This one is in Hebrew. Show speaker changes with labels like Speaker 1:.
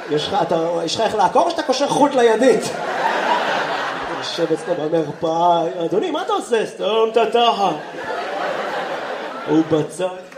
Speaker 1: יש לך איך לעקור או שאתה קושר חוט לידית? יושב אצלו במרפאה, אדוני, מה אתה עושה? סתום את התחת. הוא בצד.